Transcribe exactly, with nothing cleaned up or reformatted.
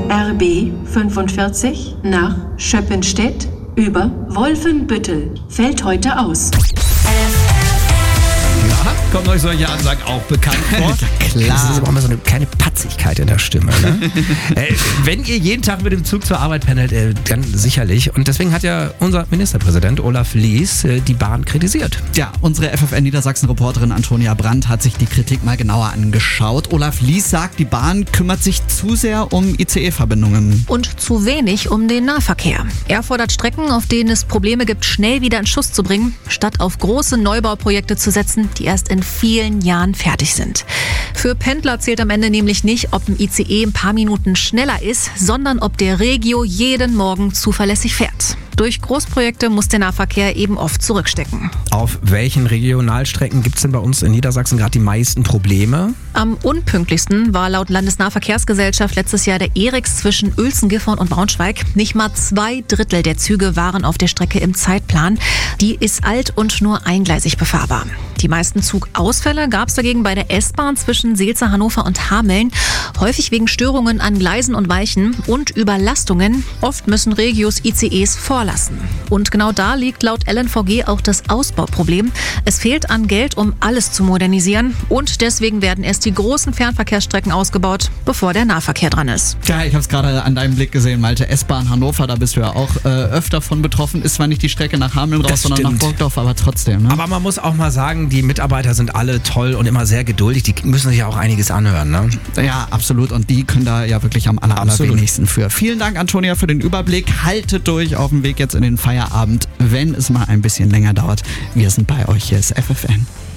R B fünfundvierzig nach Schöppenstedt über Wolfenbüttel fällt heute aus. Ja, kommen euch solche Ansagen auch bekannt vor? Klar. Das ist aber auch immer so eine kleine Patzigkeit in der Stimme. Ne? äh, wenn ihr jeden Tag mit dem Zug zur Arbeit pendelt, äh, dann sicherlich. Und deswegen hat ja unser Ministerpräsident Olaf Lies äh, die Bahn kritisiert. Ja, unsere F F N Niedersachsen-Reporterin Antonia Brandt hat sich die Kritik mal genauer angeschaut. Olaf Lies sagt, die Bahn kümmert sich zu sehr um I C E-Verbindungen. Und zu wenig um den Nahverkehr. Er fordert Strecken, auf denen es Probleme gibt, schnell wieder in Schuss zu bringen, statt auf große Neubauprojekte zu setzen, die erst in vielen Jahren fertig sind. Für Pendler zählt am Ende nämlich nicht, ob ein I C E ein paar Minuten schneller ist, sondern ob der Regio jeden Morgen zuverlässig fährt. Durch Großprojekte muss der Nahverkehr eben oft zurückstecken. Auf welchen Regionalstrecken gibt es denn bei uns in Niedersachsen gerade die meisten Probleme? Am unpünktlichsten war laut Landesnahverkehrsgesellschaft letztes Jahr der Eriks zwischen Uelzen, Gifhorn und Braunschweig. Nicht mal zwei Drittel der Züge waren auf der Strecke im Zeitplan. Die ist alt und nur eingleisig befahrbar. Die meisten Zugausfälle gab es dagegen bei der S-Bahn zwischen Seelze, Hannover und Hameln. Häufig wegen Störungen an Gleisen und Weichen und Überlastungen. Oft müssen Regios I C Es vorlassen. Und genau da liegt laut L N V G auch das Ausbauproblem. Es fehlt an Geld, um alles zu modernisieren. Und deswegen werden erst die großen Fernverkehrsstrecken ausgebaut, bevor der Nahverkehr dran ist. Ja, ich habe es gerade an deinem Blick gesehen, Malte. S-Bahn Hannover, da bist du ja auch äh, öfter von betroffen. Ist zwar nicht die Strecke nach Hameln raus, Das sondern stimmt. nach Burgdorf, aber trotzdem. Ne? Aber man muss auch mal sagen, die Mitarbeiter sind alle toll und immer sehr geduldig. Die müssen sich ja auch einiges anhören. Ne? Ja, absolut. Und die können da ja wirklich am aller, Absolut. allerwenigsten für. Vielen Dank, Antonia, für den Überblick. Haltet durch auf dem Weg jetzt in den Feierabend, wenn es mal ein bisschen länger dauert. Wir sind bei euch. Hier ist F F N.